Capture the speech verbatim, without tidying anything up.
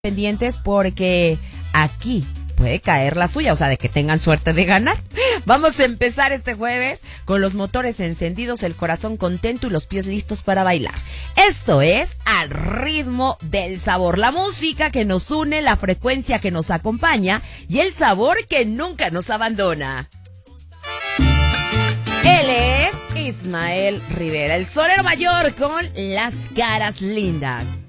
pendientes porque aquí puede caer la suya, o sea, de que tengan suerte de ganar. Vamos a empezar este jueves con los motores encendidos, el corazón contento y los pies listos para bailar. Esto es Al Ritmo del Sabor, la música que nos une, la frecuencia que nos acompaña y el sabor que nunca nos abandona. Él es Ismael Rivera, el solero mayor con las caras lindas.